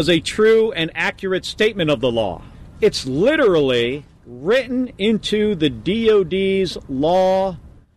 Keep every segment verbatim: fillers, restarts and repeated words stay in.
is a true and accurate statement of the law. It's literally written into the D O D's Law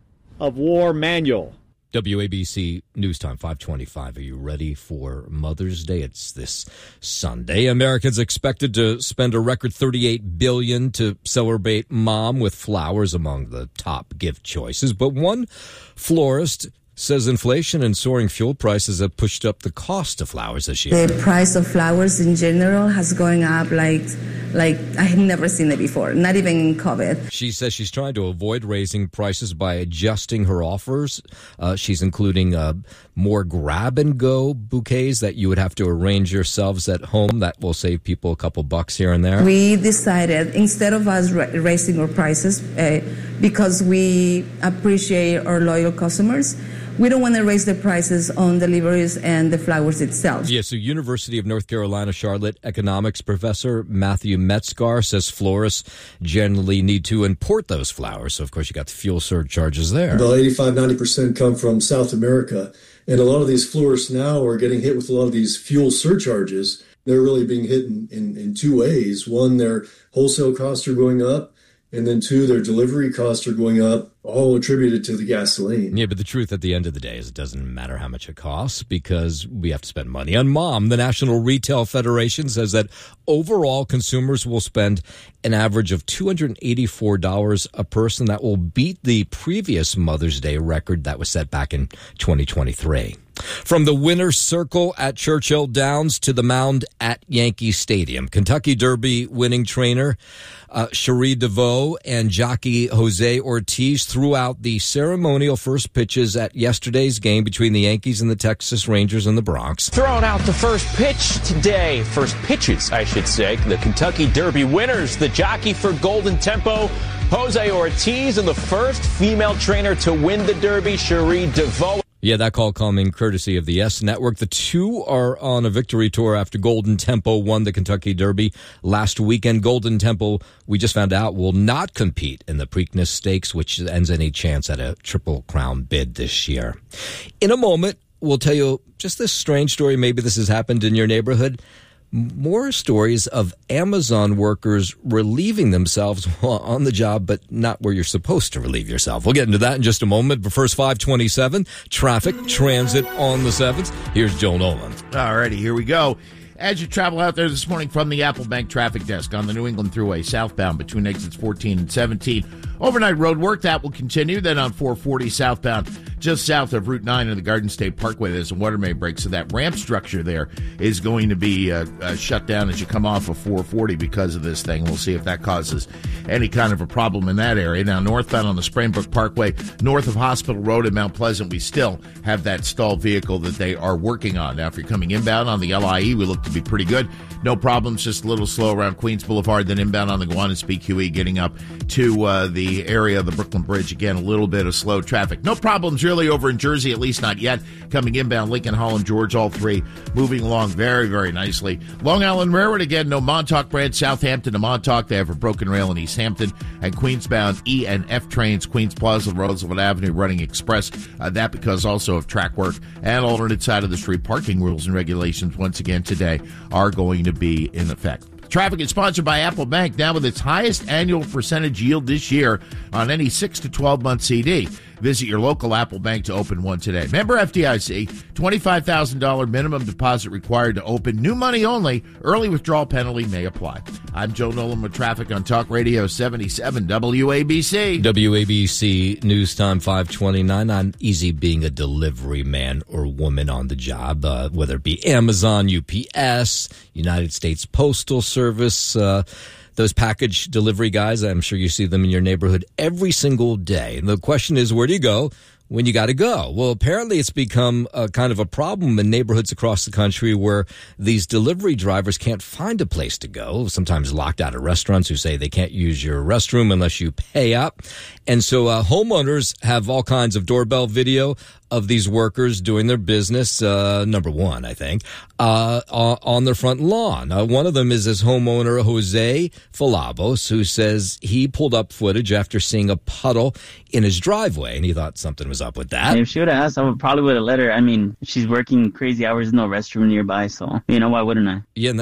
of War Manual. W A B C News Time, five twenty-five. Are you ready for Mother's Day? It's this Sunday. Americans expected to spend a record thirty-eight billion dollars to celebrate Mom, with flowers among the top gift choices. But one florist says inflation and soaring fuel prices have pushed up the cost of flowers this year. The price of flowers in general has going up like like I have never seen it before, not even in COVID. She says she's trying to avoid raising prices by adjusting her offers. Uh, she's including uh, more grab-and-go bouquets that you would have to arrange yourselves at home. That will save people a couple bucks here and there. We decided, instead of us ra- raising our prices, uh, because we appreciate our loyal customers, we don't want to raise the prices on deliveries and the flowers itself. Yeah, so University of North Carolina, Charlotte economics professor Matthew Metzgar says florists generally need to import those flowers. So, of course, you got the fuel surcharges there. About eighty-five, ninety percent come from South America. And a lot of these florists now are getting hit with a lot of these fuel surcharges. They're really being hit in, in, in two ways. One, their wholesale costs are going up. And then, two, their delivery costs are going up, all attributed to the gasoline. Yeah, but the truth at the end of the day is it doesn't matter how much it costs because we have to spend money on Mom. The National Retail Federation says that overall consumers will spend an average of two hundred eighty-four dollars a person. That will beat the previous Mother's Day record that was set back in twenty twenty-three. From the winner's circle at Churchill Downs to the mound at Yankee Stadium, Kentucky Derby winning trainer uh, Cherie DeVoe and jockey Jose Ortiz threw out the ceremonial first pitches at yesterday's game between the Yankees and the Texas Rangers in the Bronx. Throwing out the first pitch today, first pitches, I should say. The Kentucky Derby winners, the jockey for Golden Tempo, Jose Ortiz, and the first female trainer to win the Derby, Cherie DeVoe. Yeah, that call coming courtesy of the S Network. The two are on a victory tour after Golden Tempo won the Kentucky Derby last weekend. Golden Tempo, we just found out, will not compete in the Preakness Stakes, which ends any chance at a Triple Crown bid this year. In a moment, we'll tell you just this strange story. Maybe this has happened in your neighborhood. More stories of Amazon workers relieving themselves while on the job, but not where you're supposed to relieve yourself. We'll get into that in just a moment. But first, five twenty-seven, traffic, transit on the seventh. Here's Joe Nolan. All righty, here we go. As you travel out there this morning from the Apple Bank traffic desk on the New England Thruway southbound between exits fourteen and seventeen. Overnight road work, that will continue. Then on four forty southbound, just south of Route nine and the Garden State Parkway, there's a water main break. So that ramp structure there is going to be uh, uh, shut down as you come off of four forty because of this thing. We'll see if that causes any kind of a problem in that area. Now, northbound on the Sprainbrook Parkway, north of Hospital Road in Mount Pleasant, we still have that stalled vehicle that they are working on. Now, if you're coming inbound on the L I E, we look to be pretty good. No problems, just a little slow around Queens Boulevard, then inbound on the Gowanus B Q E, getting up to uh, the area of the Brooklyn Bridge. Again, a little bit of slow traffic. No problems really over in Jersey, at least not yet. Coming inbound, Lincoln, Holland, George, all three moving along very, very nicely. Long Island Railroad, again, no Montauk branch, Southampton to Montauk. They have a broken rail in East Hampton. And Queensbound E and F trains, Queens Plaza, Roosevelt Avenue, running express. Uh, that because also of track work and alternate side of the street parking rules and regulations, once again today, are going to be in effect. Traffic is sponsored by Apple Bank, now with its highest annual percentage yield this year on any six to twelve month C D. Visit your local Apple Bank to open one today. Member F D I C, twenty-five thousand dollars minimum deposit required to open. New money only. Early withdrawal penalty may apply. I'm Joe Nolan with traffic on Talk Radio seventy-seven W A B C. W A B C News Time five twenty-nine. Not easy being a delivery man or woman on the job, uh, whether it be Amazon, U P S, United States Postal Service, uh, those package delivery guys. I'm sure you see them in your neighborhood every single day. And the question is, where do you go when you got to go? Well, apparently it's become a kind of a problem in neighborhoods across the country where these delivery drivers can't find a place to go, sometimes locked out of restaurants who say they can't use your restroom unless you pay up. And so uh, homeowners have all kinds of doorbell video of these workers doing their business, uh, number one, I think, uh, on their front lawn. Uh, one of them is this homeowner, Jose Falabos, who says he pulled up footage after seeing a puddle in his driveway, and he thought something was up with that. If she would have asked, I would probably would have let her. I mean, she's working crazy hours, no restroom nearby, so, you know, why wouldn't I? Yeah, and